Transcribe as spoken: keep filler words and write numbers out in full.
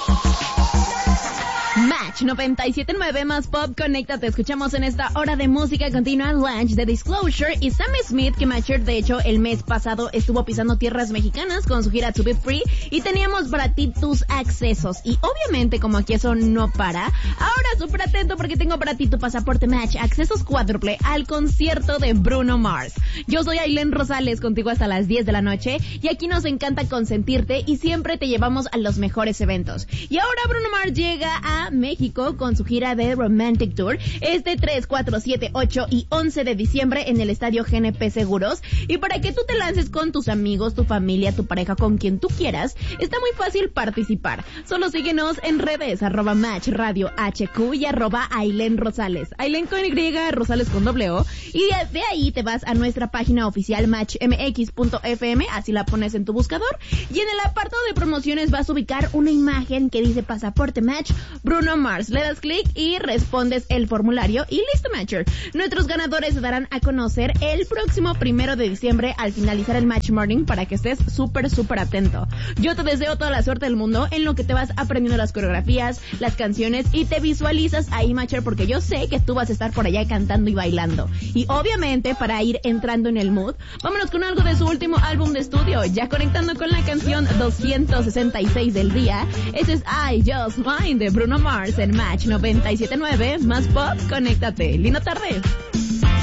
Match noventa y siete punto nueve más pop, conéctate. Escuchamos en esta hora de música continua Lunch de Disclosure y Sam Smith, que Matcher de hecho el mes pasado estuvo pisando tierras mexicanas con su gira To Be Free y teníamos para ti tus accesos. Y obviamente como aquí eso no para, ahora súper atento porque tengo para ti tu pasaporte Match, accesos cuádruple al concierto de Bruno Mars. Yo soy Ailén Rosales, contigo hasta las diez de la noche y aquí nos encanta consentirte y siempre te llevamos a los mejores eventos. Y ahora Bruno Mars llega a México con su gira de Romantic Tour este tres, cuatro, siete, ocho y once de diciembre en el estadio G N P Seguros. Y para que tú te lances con tus amigos, tu familia, tu pareja, con quien tú quieras, está muy fácil participar. Solo síguenos en redes, arroba Match Radio H Q y arroba Ailén Rosales. Ailén con Y, Rosales con doble O. Y de ahí te vas a nuestra página oficial match m x punto f m, así la pones en tu buscador. Y en el apartado de promociones vas a ubicar una imagen que dice Pasaporte Match Bruno Mars. Le das clic y respondes el formulario y listo, Matcher. Nuestros ganadores se darán a conocer el próximo primero de diciembre al finalizar el Match Morning para que estés súper, súper atento. Yo te deseo toda la suerte del mundo en lo que te vas aprendiendo las coreografías, las canciones y te visualizas ahí, Matcher, porque yo sé que tú vas a estar por allá cantando y bailando. Y obviamente, para ir entrando en el mood, vámonos con algo de su último álbum de estudio, ya conectando con la canción doscientos sesenta y seis del día. Ese es I Just Mine de Bruno Mars en Match noventa y siete punto nueve más pop, conéctate. Linda tarde.